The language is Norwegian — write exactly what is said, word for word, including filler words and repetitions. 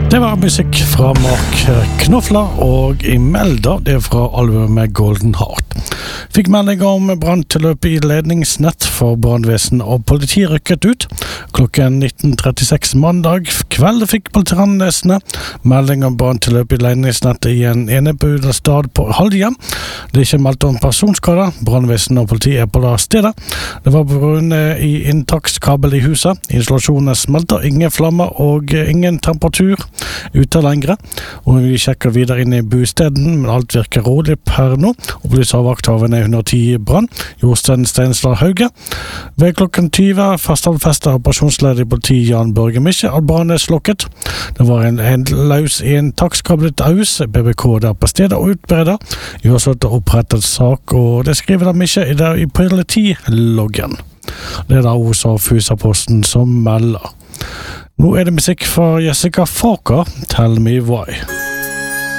Det var musikk fra Mark Knopfler og Imelda, det er fra albumet Golden Heart. Fikk melding om branntilløp i ledningsnett for brannvesen og politi rykket ut. Klokken nitten trettiseks mandag kveld fikk politirannesene melding om branntilløp i ledningsnettet i en eneboende stad på Haldia. Det er ikke meldt om personskader. Brannvesen og politi er på det stedet. Det var brunnet i inntakskabel i huset. Installasjonen smelter, ingen flammer og ingen temperatur ute lengre. Og vi sjekker videre inn i bosteden, men alt virker rolig per nå. Og politiavvakthavende er hundre og ti brann. Jostein Steinsland Hauge. Ved klokken tyve fastholdsfester operasjonsleder i politi Jan Børge Misje at brannen er slukket. Det var en, en løs i en takskablet aus. B B K der på stedet og utbreder. Vi har slått opprettet sak, og det skriver de ikke i, det, i politiloggen. Det er da også Fusaposten som melder. Nå er det musikk fra Jessica Falker, Tell Me Why.